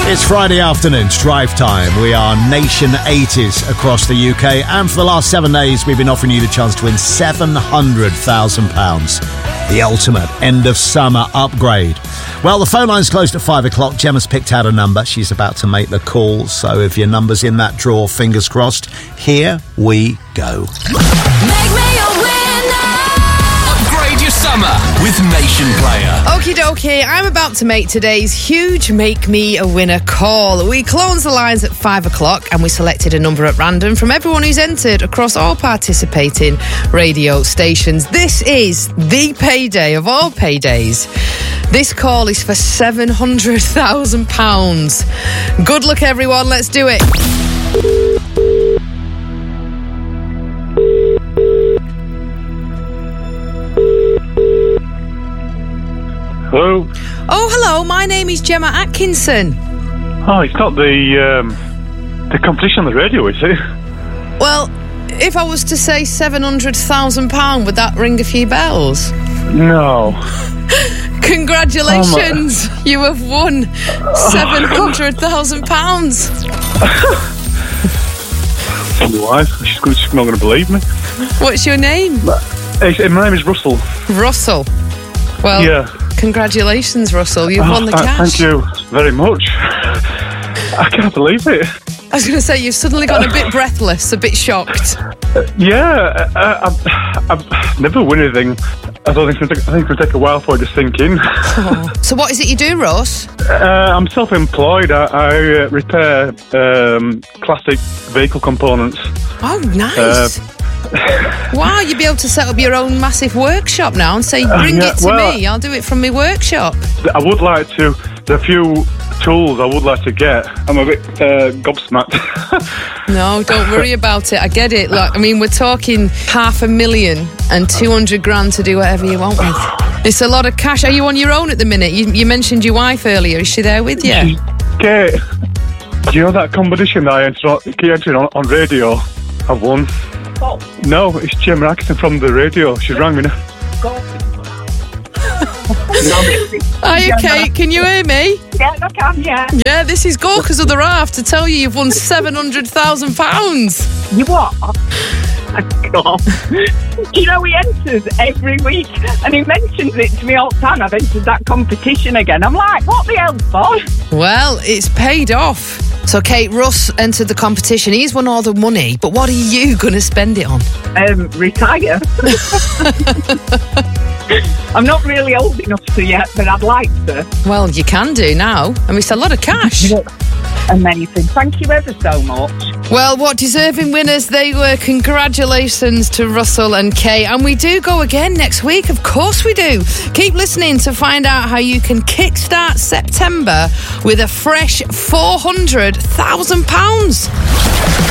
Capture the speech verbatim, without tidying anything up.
It's Friday afternoon, drive time. We are Nation eighties across the U K, and for the last seven days we've been offering you the chance to win seven hundred thousand pounds. The ultimate end of summer upgrade. Well, the phone line's closed at five o'clock. Gemma's picked out a number. She's about to make the call, so if your number's in that draw, fingers crossed, here we go. Make me a winner. Upgrade your summer with Nation Player. Okie dokie, I'm about to make today's huge Make Me a Winner call. We closed the lines at five o'clock and we selected a number at random from everyone who's entered across all participating radio stations. This is the payday of all paydays. This call is for seven hundred thousand pounds. Good luck, everyone. Let's do it. Hello? Oh, hello. My name is Gemma Atkinson. Oh, it's not the um, the competition on the radio, is it? Well, if I was to say seven hundred thousand pounds, would that ring a few bells? No. Congratulations. Oh, you have won seven hundred thousand pounds. Why? She's, she's not going to believe me. What's your name? Hey, my name is Russell. Russell. Well, yeah. Congratulations, Russell. You've oh, won the uh, cash. Thank you very much. I can't believe it. I was going to say, you've suddenly gone a bit breathless, a bit shocked. Uh, yeah, I, I, I've, I've never won anything. I don't think it's going to take a while for it to sink in. Oh. So what is it you do, Ross? Uh, I'm self-employed. I, I uh, repair um, classic vehicle components. Oh, nice. Uh, Wow, you'd be able to set up your own massive workshop now and say, bring uh, yeah, it to well, me, I'll do it from my workshop. I would like to, there are a few tools I would like to get. I'm a bit uh, gobsmacked. No, don't worry about it, I get it. Look, I mean, we're talking half a million and two hundred grand to do whatever you want with. It's a lot of cash. Are you on your own at the minute? You, you mentioned your wife earlier, is she there with you? Kate, do you know that competition that I entered on, entered on, on radio? I won. Oh. No, it's Gemma Atkinson from the radio. She rang me now. Are you okay? Can you hear me? Yeah, I can, yeah. Yeah, this is Gorka's other half to tell you you've won seven hundred thousand pounds. You what? God. You know, he enters every week and he mentions it to me all the time. I've entered that competition again. I'm like, what the hell for? Well, it's paid off. So, Kate, Russ entered the competition. He's won all the money, but what are you going to spend it on? Um, retire. I'm not really old enough to yet, but I'd like to. Well, you can do now. I mean, it's a lot of cash. Amazing. Thank you ever so much. Well, what deserving winners they were. Congratulations to Russell and Kay. And we do go again next week. Of course we do. Keep listening to find out how you can kickstart September with a fresh four hundred thousand pounds.